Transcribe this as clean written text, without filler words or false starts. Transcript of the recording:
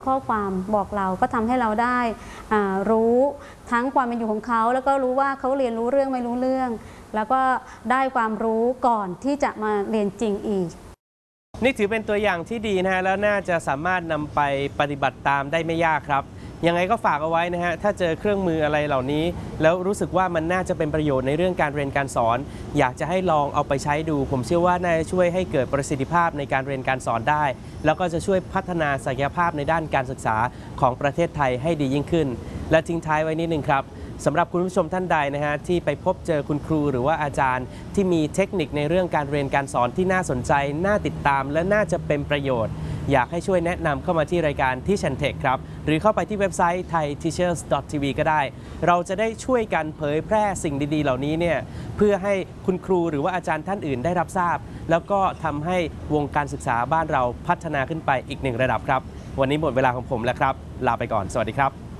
ข้อความบอกเราก็ทำให้เราได้รู้ทั้งความเป็นอยู่ของเขาแล้วก็รู้ว่าเขาเรียนรู้เรื่องไม่รู้เรื่องแล้วก็ได้ความรู้ก่อนที่จะมาเรียนจริงอีกนี่ถือเป็นตัวอย่างที่ดีนะฮะแล้วน่าจะสามารถนำไปปฏิบัติตามได้ไม่ยากครับยังไงก็ฝากเอาไว้นะฮะถ้าเจอเครื่องมืออะไรเหล่านี้แล้วรู้สึกว่ามันน่าจะเป็นประโยชน์ในเรื่องการเรียนการสอนอยากจะให้ลองเอาไปใช้ดูผมเชื่อว่าน่าจะช่วยให้เกิดประสิทธิภาพในการเรียนการสอนได้แล้วก็จะช่วยพัฒนาศักยภาพในด้านการศึกษาของประเทศไทยให้ดียิ่งขึ้นและทิ้งท้ายไว้นิดนึงครับสำหรับคุณผู้ชมท่านใดนะฮะที่ไปพบเจอคุณครูหรือว่าอาจารย์ที่มีเทคนิคในเรื่องการเรียนการสอนที่น่าสนใจน่าติดตามและน่าจะเป็นประโยชน์อยากให้ช่วยแนะนำเข้ามาที่รายการที่ชันเทคครับหรือเข้าไปที่เว็บไซต์ thaiteachers.tv ก็ได้เราจะได้ช่วยกันเผยแพร่สิ่งดีๆเหล่านี้เนี่ยเพื่อให้คุณครูหรือว่าอาจารย์ท่านอื่นได้รับทราบแล้วก็ทำให้วงการศึกษาบ้านเราพัฒนาขึ้นไปอีกหนึ่งระดับครับวันนี้หมดเวลาของผมแล้วครับลาไปก่อนสวัสดีครับ